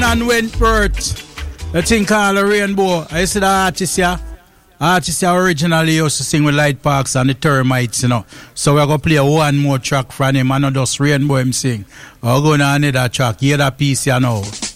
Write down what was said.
John Wentworth. The thing called a Rainbow. I see the artist here. Artist originally used to sing with Light Parks and the Termites, you know. So we're going to play one more track from him and not just Rainbow him sing. We're going to another track. Hear that piece, you know.